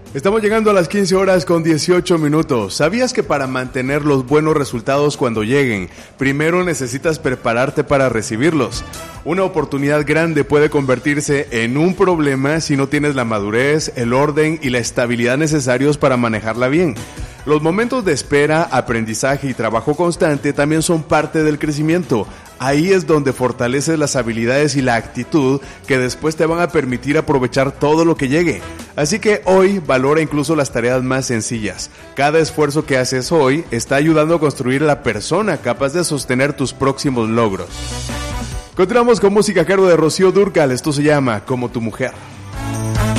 Estamos llegando a las 15 horas con 18 minutos. ¿Sabías que para mantener los buenos resultados cuando lleguen, primero necesitas prepararte para recibirlos? Una oportunidad grande puede convertirse en un problema si no tienes la madurez, el orden y la estabilidad necesarios para manejarla bien. Los momentos de espera, aprendizaje y trabajo constante también son parte del crecimiento. Ahí es donde fortaleces las habilidades y la actitud que después te van a permitir aprovechar todo lo que llegue. Así que hoy valora incluso las tareas más sencillas. Cada esfuerzo que haces hoy está ayudando a construir la persona capaz de sostener tus próximos logros. Continuamos con música a cargo de Rocío Dúrcal. Esto se llama Como tu mujer.